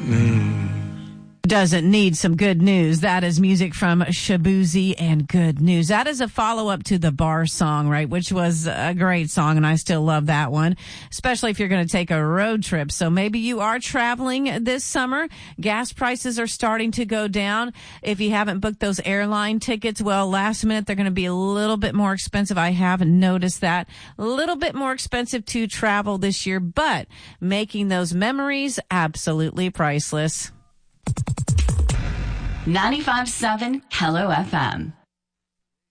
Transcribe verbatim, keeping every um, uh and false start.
Mm. Doesn't need some good news. That is music from Shaboozey and Good News. That is a follow-up to the Bar song, right, which was a great song, and I still love that one, especially if you're going to take a road trip. So maybe you are traveling this summer. Gas prices are starting to go down. If you haven't booked those airline tickets, well, last minute, they're going to be a little bit more expensive. I have noticed that. A little bit more expensive to travel this year, but making those memories absolutely priceless. ninety-five point seven Hello F M.